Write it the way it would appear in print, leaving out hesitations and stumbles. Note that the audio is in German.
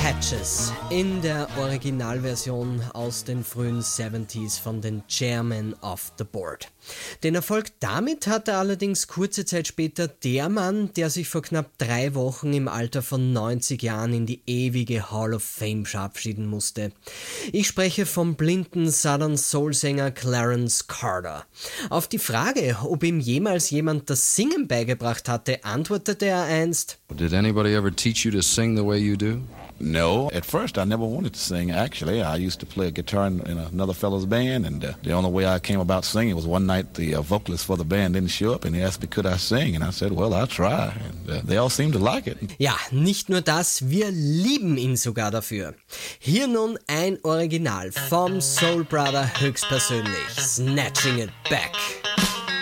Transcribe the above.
Patches in der Originalversion aus den frühen 70s von den Chairmen of the Board. Den Erfolg damit hatte allerdings kurze Zeit später der Mann, der sich vor knapp 3 Wochen im Alter von 90 Jahren in die ewige Hall of Fame verabschieden musste. Ich spreche vom blinden Southern Soul-Sänger Clarence Carter. Auf die Frage, ob ihm jemals jemand das Singen beigebracht hatte, antwortete er einst: Did anybody ever teach you to sing the way you do? No. At first, I never wanted to sing, actually. I used to play a guitar in another fellow's band, and the only way I came about singing was one night the vocalist for the band didn't show up, and he asked me, could I sing? And I said, well, I'll try. And they all seemed to like it. Ja, nicht nur das, wir lieben ihn sogar dafür. Hier nun ein Original vom Soul Brother höchstpersönlich, Snatching It Back.